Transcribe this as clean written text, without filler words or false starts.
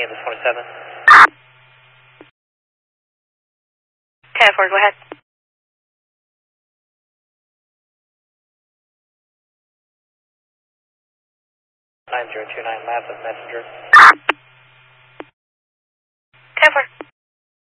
Kansas 27. 10-4, go ahead. Nine zero two nine, lab with messenger. 10-4.